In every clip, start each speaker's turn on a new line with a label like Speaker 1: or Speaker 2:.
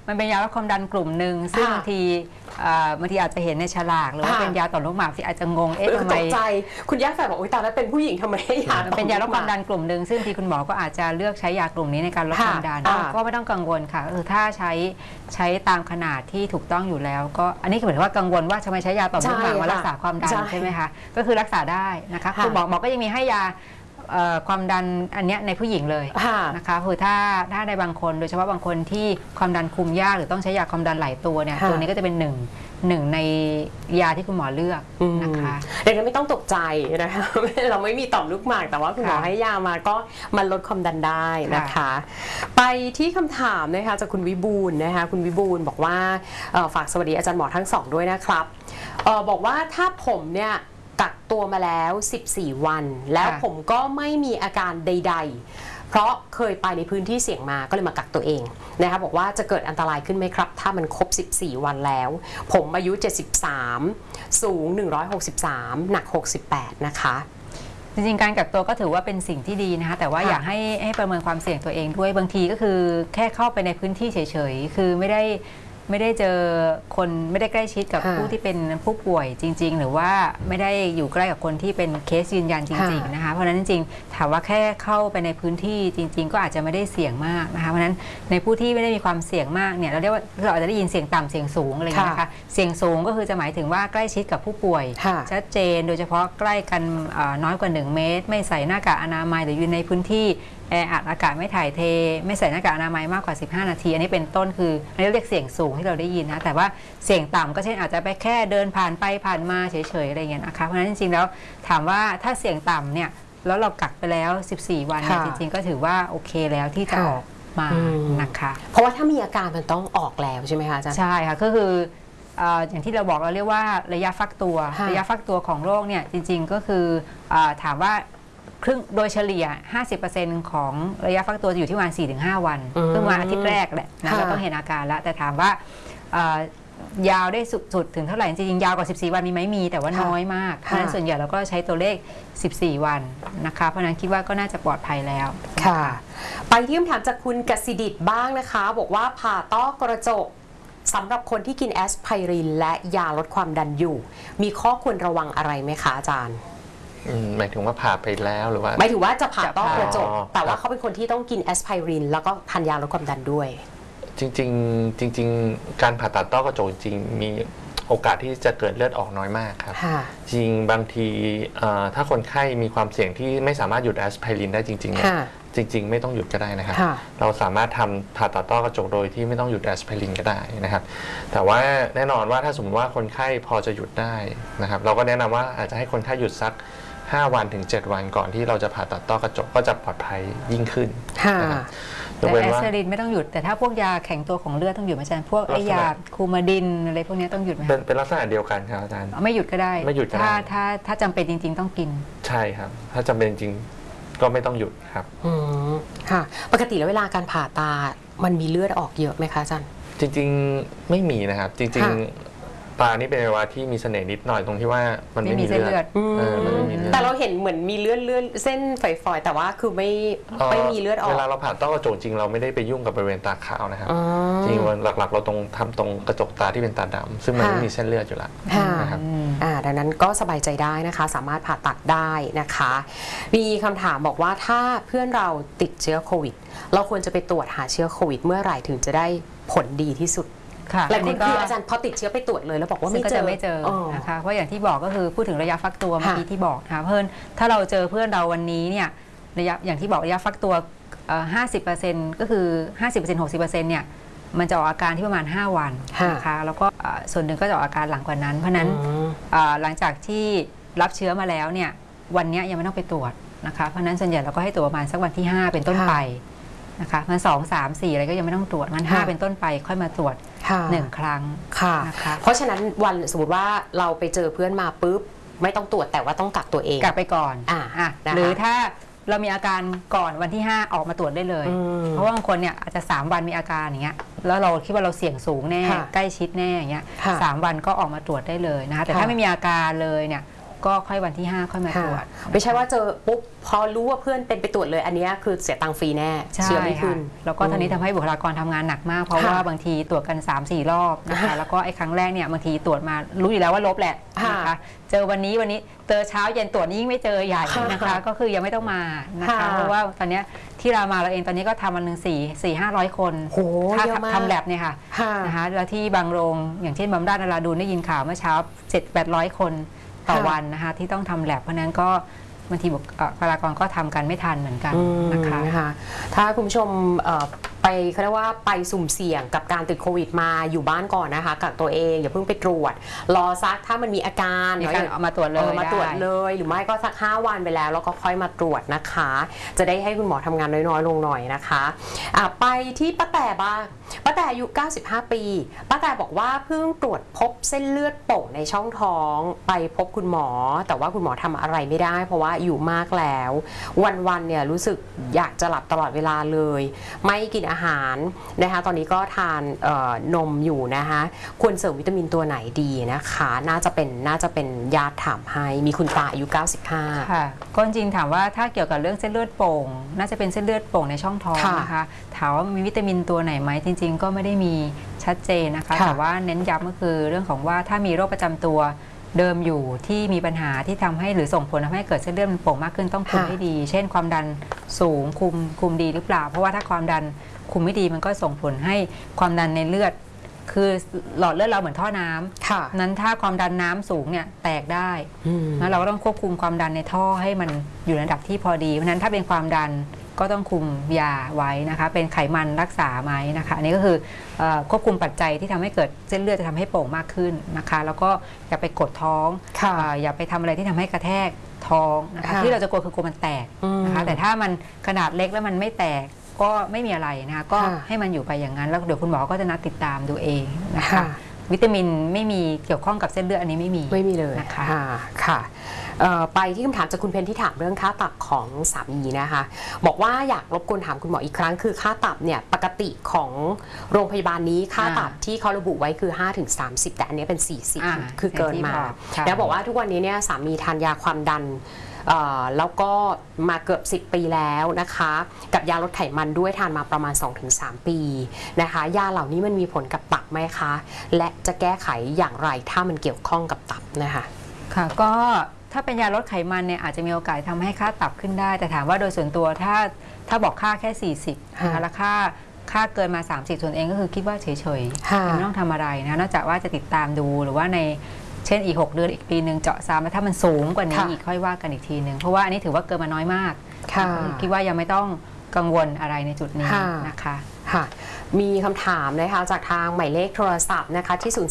Speaker 1: มันเป็นยาลดความดันกลุ่มหนึ่งซึ่งบางทีอาจจะเห็นในฉลากหรือว่าเป็นยาต่อมลูกหมากที่อาจจะงงทำไม
Speaker 2: ตกใจคุณย่าแฝดบอกโอ๊ยตายแล้วเป็นผู้หญิงทำไมให้ยา
Speaker 1: เป็นยาลดความดันกลุ่มหนึ่งซึ่งที่คุณหมอก็อาจจะเลือกใช้ยากลุ่มนี้ในการลดความดันก็ไม่ต้องกังวลค่ะถ้าใช้ตามขนาดที่ถูกต้องอยู่แล้วก็อันนี้คือหมายถึงว่ากังวลว่าทำไมใช้ยาต่อมลูกหมากมารักษาความดันใช่ไหมคะก็คือรักษาได้นะคะคุณหมอก็ยังมีให้ยาความดันอันนี้ในผู้หญิงเลยนะคะคือถ้าในบางคนโดยเฉพาะบางคนที่ความดันคุมยากหรือต้องใช้ยาความดันหลายตัวเนี่ยตัวนี้ก็จะเป็นหนึ่งในยาที่คุณหมอเลือกนะคะ
Speaker 2: เด็กไม่ต้องตกใจนะคะเราไม่มีต่อมลูกหมากแต่ว่าคุณหมอให้ยามาก็มันลดความดันได้นะคะไปที่คำถามนะคะจากคุณวิบูลย์นะคะคุณวิบูลย์บอกว่าฝากสวัสดีอาจารย์หมอทั้งสองด้วยนะครับบอกว่าถ้าผมเนี่ยกักตัวมาแล้ว14วันแล้วผมก็ไม่มีอาการใดๆเพราะเคยไปในพื้นที่เสี่ยงมาก็เลยมากักตัวเองนะคะบอกว่าจะเกิดอันตรายขึ้นไหมครับถ้ามันครบ14วันแล้วผมอายุ73สูง163หนัก68นะคะ
Speaker 1: จริงๆการกักตัวก็ถือว่าเป็นสิ่งที่ดีนะคะแต่ว่าอยากให้ประเมินความเสี่ยงตัวเองด้วยบางทีก็คือแค่เข้าไปในพื้นที่เฉยๆคือไม่ได้เจอคนไม่ได้ใกล้ชิดกับผู้ที่เป็นผู้ป่วยจริงๆหรือว่าไม่ได้อยู่ใกล้กับคนที่เป็นเคสยืนยันจริงๆนะคะเพราะฉะนั้นจริงๆถามว่าแค่เข้าไปในพื้นที่จริงๆก็อาจจะไม่ได้เสี่ยงมากนะคะเพราะฉะนั้นในผู้ที่ไม่ได้มีความเสี่ยงมากเนี่ยเราเรียกว่าเราอาจจะได้ยินเสี่ยงต่ำเสี่ยงสูงอะไรอย่างเงี้ยนะคะเสี่ยงสูงก็คือจะหมายถึงว่าใกล้ชิดกับผู้ป่วยชัดเจนโดยเฉพาะใกล้กันน้อยกว่า1 เมตรไม่ใส่หน้ากากอนามัยหรืออยู่ในพื้นที่แออัดอากาศไม่ถ่ายเทไม่ใส่หน้ากากอนามัยมากกว่า15 นาทีอันนี้เป็นต้นคือเรียกเสี่ยงสูงที่เราได้ยินนะแต่ว่าเสี่ยงต่ำก็เช่นอาจจะไปแค่เดินผ่านไปผ่านมาเฉยๆอะไรเงี้ยนะคะเพราะฉะนั้นจริงๆแล้วถามว่าถ้าเสี่ยงต่ำเนี่ยแล้วเรากักไปแล้ว14วันจริงๆก็ถือว่าโอเคแล้วที่จะออกมานะคะ
Speaker 2: เพราะว่าถ้ามีอาการมันต้องออกแล้วใช่ไหมคะอาจารย์
Speaker 1: ใช่ค่ะก็คืออย่างที่เราบอกเราเรียกว่าระยะฟักตัวของโรคเนี่ยจริงๆก็คือถามว่าครึ่งโดยเฉลี่ย 50% ของระยะฟักตัวจะอยู่ที่ประมาณ 4-5 วันซึ่งมาอาทิตย์แรกแหละนะเราต้องเห็นอาการแล้วแต่ถามว่ายาวได้สุดถึงเท่าไหร่จริงๆยาวกว่า14 วันมีไหมมีแต่ว่าน้อยมากเพราะฉะนั้นส่วนใหญ่เราก็ใช้ตัวเลข14 วันนะคะเพราะฉะนั้นคิดว่าก็น่าจะปลอดภัยแล้ว
Speaker 2: ค่ะไปที่คำถามจากคุณกสิดิษฐ์บ้างนะคะบอกว่าผ่าต้อกระจกสำหรับคนที่กินแอสไพรินและยาลดความดันอยู่มีข้อควรระวังอะไรไหมคะอาจารย์
Speaker 3: หมายถึงว่าผ่าไปแล้วหรือว่า
Speaker 2: หมายถึงว่าจะผ่าต้อกระจกแต่ว่าเขาเป็นคนที่ต้องกินแอสไพรินแล้วก็ทานยาลดความดันด้วย
Speaker 3: จริงการผ่าตัดต้อกระจกจริงมีโอกาสที่จะเกิดเลือดออกน้อยมากครับจริงบางทีถ้าคนไข้มีความเสี่ยงที่ไม่สามารถหยุดแอสไพรินได้จริงๆไม่ต้องหยุดก็ได้นะครับเราสามารถทำผ่าตัดต้อกระจกโดยที่ไม่ต้องหยุดแอสไพรินก็ได้นะครับแต่ว่าแน่นอนว่าถ้าสมมติว่าคนไข้พอจะหยุดได้นะครับเราก็แนะนำว่าอาจจะให้คนไข้หยุดสัก5 วันถึง7 วันก่อนที่เราจะผ่าตัดต้อกระจกก็จะปลอดภัยยิ่งขึ้นนะครับ
Speaker 1: แต่แอสไพรินไม่ต้องหยุดแต่ถ้าพวกยาแข็งตัวของเลือดต้องหยุดไหมอาจารย์พวกไอยาคูมาดินอะไรพวกนี้ต้องหยุดไหม
Speaker 3: เป็นลักษณะเดียวกันครับอาจารย์
Speaker 1: ไม่หยุดก็ได้
Speaker 3: ไม่หยุด
Speaker 1: ถ้าจำเป็นจริงๆต้องกิน
Speaker 3: ใช่ครับถ้าจำเป็นจริงก็ไม่ต้องหยุดครับ
Speaker 2: ค่ะปกติแล้วเวลาการผ่าตามันมีเลือดออกเยอะไหมคะอาจารย์
Speaker 3: จริงๆไม่มีนะครับจริงตานี่เป็นอวัยวะที่มีเสน่ห์นิดหน่อยตรงที่ว่ามันไม่มีเลือด
Speaker 2: แต่เราเห็นเหมือนมีเลือดเส้นฝอยๆแต่ว่าคือไม่มีเลือดออก
Speaker 3: เวลาเราผ่าต้อกระจกจริงเราไม่ได้ไปยุ่งกับบริเวณตาขาวนะครับจริงๆหลักๆเราทำตรงกระจกตาที่เป็นตาดำซึ่งมันไม่มีเส้นเลือดอยู่แล้วนะครับ
Speaker 2: ดังนั้นก็สบายใจได้นะคะสามารถผ่าตัดได้นะคะมีคำถามบอกว่าถ้าเพื่อนเราติดเชื้อโควิดเราควรจะไปตรวจหาเชื้อโควิดเมื่อไหร่ถึงจะได้ผลดีที่สุดหลายคนคืออาจารย์พอติดเชื้อไปตรวจเลยแล้วบอกว่าไม่
Speaker 1: เจอนะคะเพราะอย่างที่บอกก็คือพูดถึงระยะฟักตัวเมื่อกี้ที่บอกนะคะเพื่อนถ้าเราเจอเพื่อนเราวันนี้เนี่ยระยะอย่างที่บอกระยะฟักตัว50%ก็คือ 50% 60%เนี่ยมันจะออกอาการที่ประมาณ5 วันนะคะแล้วก็ส่วนหนึ่งก็จะออกอาการหลังกว่านั้นเพราะนั้นหลังจากที่รับเชื้อมาแล้วเนี่ยวันนี้ยังไม่ต้องไปตรวจนะคะเพราะนั้นส่วนใหญ่เราก็ให้ตรวจประมาณสักวันที่5เป็นต้นไปนะคะมัน2 3 4อะไรก็ยังไม่ต้องตรวจมัน5เป็นต้นไปค่อยมาตรวจ1 ครั้ง
Speaker 2: นะคะเพราะฉะนั้นวันสมมติว่าเราไปเจอเพื่อนมาปุ๊บไม่ต้องตรวจแต่ว่าต้องกักตัวเอง
Speaker 1: กักไปก่อนหรือถ้าเรามีอาการก่อนวันที่5ออกมาตรวจได้เลยเพราะว่าบางคนเนี่ยอาจจะ3 วันมีอาการอย่างเงี้ยแล้วเราคิดว่าเราเสี่ยงสูงแน่ใกล้ชิดแน่อย่างเงี้ย3 วันก็ออกมาตรวจได้เลยนะคะแต่ถ้าไม่มีอาการเลยเนี่ยก็ค่อยวันที่ 5 ค่อยมาตรวจ
Speaker 2: ไม่ใช่ว่าเจอปุ๊บพอรู้ว่าเพื่อนเป็นไปตรวจเลยอันนี้คือเสียตังค์ฟรีแน่เชื้อไม่ขึ้น
Speaker 1: แล้วก็ทีนี้ทำให้บุคลากรทำงานหนักมากเพราะว่าบางทีตรวจกัน 3-4 รอบนะคะแล้วก็ไอ้ครั้งแรกเนี่ยบางทีตรวจมารู้อยู่แล้วว่าลบแหละนะคะเจอวันนี้เจอเช้าเย็นตรวจยิ่งไม่เจอใหญ่นะคะก็คือยังไม่ต้องมานะคะเพราะว่าตอนนี้ที่เรามาเราเองตอนนี้ก็ทำวันหนึ่ง400-500 คนถ้าทำแลบเนี่ยค่ะนะคะแล้วที่บางโรงอย่างเช่นบำราศนราดูนได้ยินข่าวเมื่อเช้า700-800 คนต่อวันนะคะที่ต้องทำแลบเพราะนั้นก็บางทีบุคลากรก็ทำกันไม่ทันเหมือนกันนะคะ
Speaker 2: ถ้าคุณผู้ชมไปเขาเรียกว่าไปสุ่มเสี่ยงกับการติดโควิดมาอยู่บ้านก่อนนะคะกักตัวเองอย่าเพิ่งไปตรวจรอซักถ้ามันมีอาการ
Speaker 1: เอามาตรวจเลย
Speaker 2: หรือไม่ก็สัก5 วันไปแล้วก็ค่อยมาตรวจนะคะจะได้ให้คุณหมอทำงานน้อยๆลงหน่อยนะคะไปที่ป้าแต่บ้างป้าแต่อายุ95 ปีป้าแต่บอกว่าเพิ่งตรวจพบเส้นเลือดโป่งในช่องท้องไปพบคุณหมอแต่ว่าคุณหมอทำอะไรไม่ได้เพราะว่าอยู่มากแล้ววันๆเนี่ยรู้สึกอยากจะหลับตลอดเวลาเลยไม่กินอาหารนะคะตอนนี้ก็ทานนมอยู่นะคะควรเสริมวิตามินตัวไหนดีนะคะน่าจะเป็นญาติถามให้มีคุณตาอายุ95
Speaker 1: ค่ะก็จริงถามว่าถ้าเกี่ยวกับเรื่องเส้นเลือดโป่งน่าจะเป็นเส้นเลือดโป่งในช่องท้องนะคะถามว่ามีวิตามินตัวไหนไหมจริงๆก็ไม่ได้มีชัดเจนนะคะแต่ว่าเน้นย้ำก็คือเรื่องของว่าถ้ามีโรคประจำตัวเดิมอยู่ที่มีปัญหาที่ทำให้หรือส่งผลทำให้เกิดเส้นเลือดมันโป่งมากขึ้นต้องคุมให้ดีเช่นความดันสูงคุมดีหรือเปล่าเพราะว่าถ้าความดันคุมไม่ดีมันก็ส่งผลให้ความดันในเลือดคือหลอดเลือดเราเหมือนท่อน้ำนั้นถ้าความดันน้ำสูงเนี่ยแตกได้แล้วเราก็ต้องควบคุมความดันในท่อให้มันอยู่ในระดับที่พอดีเพราะนั้นถ้าเป็นความดันก็ต้องคุมยาไว้นะคะเป็นไขมันรักษาไหมนะคะอันนี้ก็คือควบคุมปัจจัยที่ทำให้เกิดเส้นเลือดจะทำให้โป่งมากขึ้นนะคะแล้วก็อย่าไปกดท้องอย่าไปทำอะไรที่ทำให้กระแทกท้องนะคะที่เราจะกลัวคือกลัวมันแตกนะคะแต่ถ้ามันขนาดเล็กแล้วมันไม่แตกก็ไม่มีอะไรนะคะก็ให้มันอยู่ไปอย่างนั้นแล้วเดี๋ยวคุณหมอก็จะนัดติดตามดูเองนะคะวิตามินไม่มีเกี่ยวข้องกับเส้นเลือดอันนี้ไม่มี
Speaker 2: เลย
Speaker 1: นะคะ
Speaker 2: ค่ะไปที่คำถามจากคุณเพนที่ถามเรื่องค่าตับของสามีนะคะบอกว่าอยากรบกวนถามคุณหมออีกครั้งคือค่าตับเนี่ยปกติของโรงพยาบาลนี้ค่าตับที่เขาระบุไว้คือ 5-30 แต่อันนี้เป็น40คือเกินมาแล้วบอกว่าทุกวันนี้เนี่ยสามีทานยาความดันแล้วก็มาเกือบ10 ปีแล้วนะคะกับยาลดไขมันด้วยทานมาประมาณ 2-3 ปีนะคะยาเหล่านี้มันมีผลกับตับไหมคะและจะแก้ไขอย่างไรถ้ามันเกี่ยวข้องกับตับนะคะ
Speaker 1: ค่ะก็ถ้าเป็นยาลดไขมันเนี่ยอาจจะมีโอกาสทำให้ค่าตับขึ้นได้แต่ถามว่าโดยส่วนตัวถ้าบอกค่าแค่40นะคะแล้วค่าเกินมา30ส่วนเองก็คือคิดว่าเฉยๆไม่ต้องทำอะไรนะนอกจากว่าจะติดตามดูหรือว่าในเช่นอีก6 เดือนอีกปีนึงเจาะซ้ำแล้วถ้ามันสูงกว่านี้อีกค่อยว่ากันอีกทีนึงเพราะว่าอันนี้ถือว่าเกินมาน้อยมากคิดว่ายังไม่ต้องกังวลอะไรในจุดนี้นะคะ
Speaker 2: มีคำถามนะคะจากทางหมายเลขโทรศัพท์นะคะที่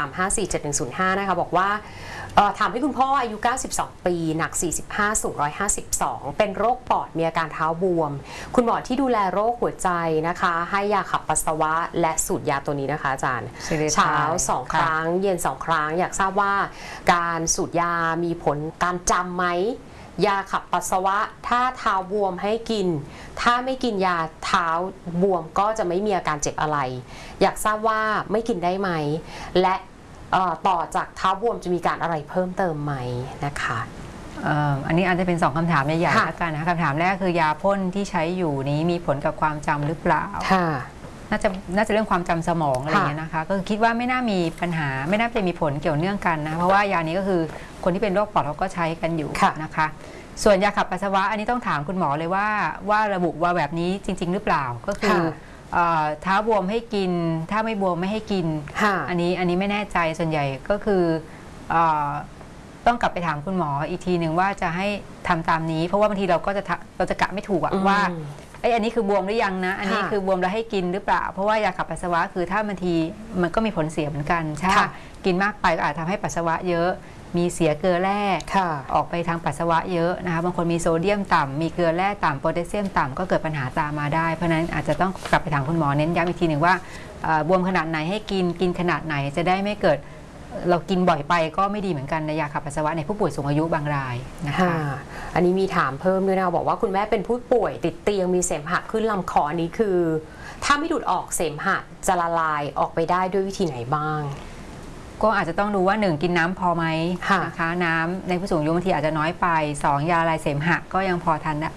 Speaker 2: 023547105นะคะบอกว่าถามให้คุณพ่ออายุ92 ปีหนัก45สูง152เป็นโรคปอดมีอาการเท้าบวมคุณหมอที่ดูแลโรคหัวใจนะคะให้ยาขับปัสสาวะและสูตรยาตัวนี้นะคะอาจารย์เช้า2 ครั้งเย็น2 ครั้งอยากทราบว่าการสูตรยามีผลการจำไหมยาขับปัสสาวะถ้าเท้าบวมให้กินถ้าไม่กินยาเท้าบวมก็จะไม่มีอาการเจ็บอะไรอยากทราบว่าไม่กินได้ไหมและต่อจากเท้าบวมจะมีการอะไรเพิ่มเติมไหมนะคะ
Speaker 1: อันนี้อาจจะเป็น2 คำถามใหญ่ๆแล้วกันนะคะคำถามแรกคือยาพ่นที่ใช้อยู่นี้มีผลกับความจำหรือเปล่าน่าจะเรื่องความจำสมองอะไรอย่างเงี้ยนะคะก็คิดว่าไม่น่ามีปัญหาไม่น่าจะมีผลเกี่ยวเนื่องกันนะเพราะว่ายานี้ก็คือคนที่เป็นโรคปอดเขาก็ใช้กันอยู่นะคะส่วนยาขับปัสสาวะอันนี้ต้องถามคุณหมอเลยว่าระบุว่าแบบนี้จริงๆหรือเปล่าก็คือเท้าบวมให้กินถ้าไม่บวมไม่ให้กินอันนี้ไม่แน่ใจส่วนใหญ่ก็คือต้องกลับไปถามคุณหมออีกทีหนึ่งว่าจะให้ทำตามนี้เพราะว่าบางทีเราจะกะไม่ถูกว่าอันนี้คือบวมหรือยังนะอันนี้คือบวมแล้วให้กินหรือเปล่าเพราะว่ายาขับปัสสาวะคือถ้าบางทีมันก็มีผลเสียเหมือนกันถ้ากินมากไปก็อาจทำให้ปัสสาวะเยอะมีเสียเกลือแร่ออกไปทางปัสสาวะเยอะนะคะบางคนมีโซเดียมต่ำมีเกลือแร่ต่ำโพแทสเซียมต่ำก็เกิดปัญหาตามมาได้เพราะนั้นอาจจะต้องกลับไปถามคุณหมอเน้นย้ำอีกทีหนึ่งว่าบวมขนาดไหนให้กินขนาดไหนจะได้ไม่เกิดเรากินบ่อยไปก็ไม่ดีเหมือนกันในยาขับปัสสาวะในผู้ป่วยสูงอายุบางรายนะคะ
Speaker 2: อันนี้มีถามเพิ่มด้วยนะบอกว่าคุณแม่เป็นผู้ป่วยติดเตียงมีเสมหะขึ้นลำคออันนี้คือถ้าไม่ดูดออกเสมหะจะละลายออกไปได้ด้วยวิธีไหนบ้าง
Speaker 1: ก็อาจจะต้องดูว่า 1 กินน้ำพอไหมนะคะน้ำในผู้สูงอายุบางทีอาจจะน้อยไป 2 ยาละลายเสมหะก็ยังพอทาน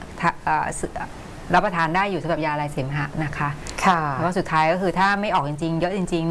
Speaker 1: รับประทานได้อยู่สำหรับยาละลายเสมหะนะคะแล้วก็สุดท้ายก็คือถ้าไม่ออกจริงๆเยอะจริงๆ